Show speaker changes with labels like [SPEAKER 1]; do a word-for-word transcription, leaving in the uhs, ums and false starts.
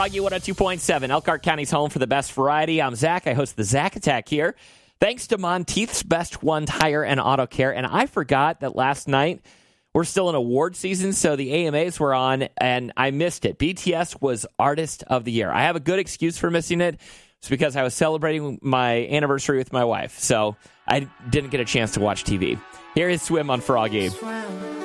[SPEAKER 1] Froggy one oh two point seven, Elkhart County's home for the best variety. I'm Zach. I host the Zach Attack here. Thanks to Monteith's Best One Tire and Auto Care. And I forgot that last night we're still in award season, so the A M As were on, and I missed it. B T S was Artist of the Year. I have a good excuse for missing it. It's because I was celebrating my anniversary with my wife, so I didn't get a chance to watch T V. Here is Swim on Froggy.